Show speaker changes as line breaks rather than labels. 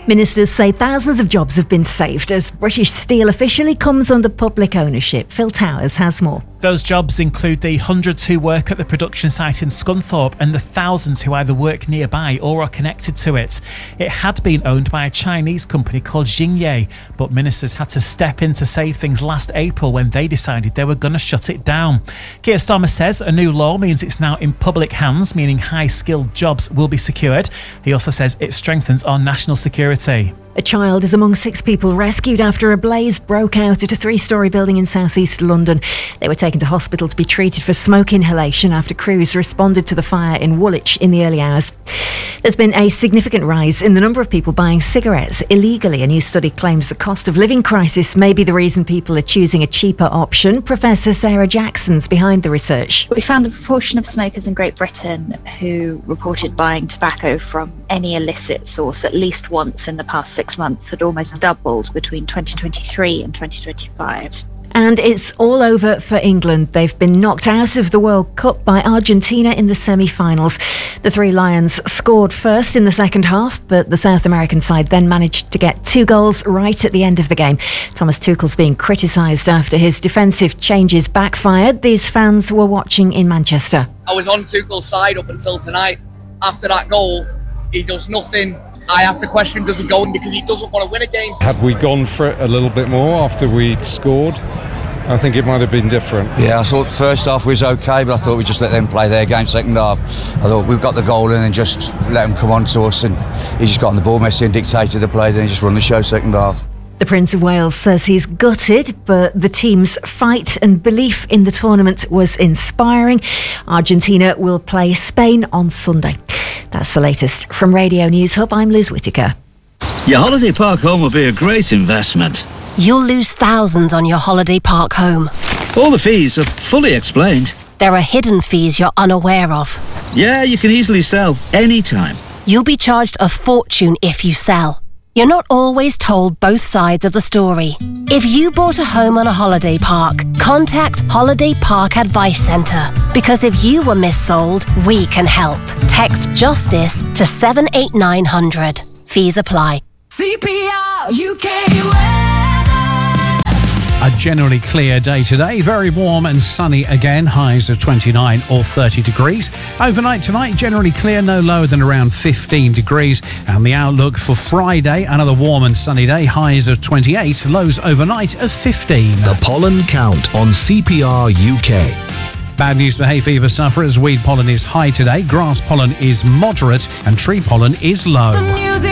Ministers say thousands of jobs have been saved as British Steel officially comes under public ownership. Phil Towers has more.
Those jobs include the hundreds who work at the production site in Scunthorpe and the thousands who either work nearby or are connected to it. It had been owned by a Chinese company called Xingye, but ministers had to step in to save things last April when they decided they were going to shut it down. Keir Starmer says a new law means it's now in public hands, meaning high-skilled jobs will be secured. He also says it strengthens our national security.
A child is among 6 people rescued after a blaze broke out at a 3-storey building in southeast London. They were taken to hospital to be treated for smoke inhalation after crews responded to the fire in Woolwich in the early hours. There's been a significant rise in the number of people buying cigarettes illegally. A new study claims the cost of living crisis may be the reason people are choosing a cheaper option. Professor Sarah Jackson's behind the research.
We found the proportion of smokers in Great Britain who reported buying tobacco from any illicit source at least once in the past 6 months had almost doubled between 2023 and 2025.
And it's all over for England. They've been knocked out of the World Cup by Argentina in the semi-finals. The Three Lions scored first in the second half, but the South American side then managed to get 2 goals right at the end of the game. Thomas Tuchel's being criticised after his defensive changes backfired. These fans were watching in Manchester.
I was on Tuchel's side up until tonight. After that goal, he does nothing. I have to question, does he go in because he doesn't want to win a game?
Had we gone for it a little bit more after we'd scored, I think it might have been different.
Yeah, I thought first half was okay, but I thought we just let them play their game. Second half, I thought we've got the goal in and just let them come on to us, and he just got on the ball, Messi, and dictated the play, then he just run the show second half.
The Prince of Wales says he's gutted, but the team's fight and belief in the tournament was inspiring. Argentina will play Spain on Sunday. That's the latest. From Radio News Hub, I'm Liz Whittaker.
Your holiday park home will be a great investment.
You'll lose thousands on your holiday park home.
All the fees are fully explained.
There are hidden fees you're unaware of.
Yeah, you can easily sell anytime.
You'll be charged a fortune if you sell. You're not always told both sides of the story. If you bought a home on a holiday park, contact Holiday Park Advice Centre. Because if you were missold, we can help. Text JUSTICE to 78900. Fees apply.
CPR UK.
A generally clear day today, very warm and sunny again, highs of 29 or 30 degrees. Overnight tonight, generally clear, no lower than around 15 degrees. And the outlook for Friday, another warm and sunny day, highs of 28, lows overnight of 15.
The pollen count on CPR UK.
Bad news for hay fever sufferers. Weed pollen is high today, grass pollen is moderate, and tree pollen is low.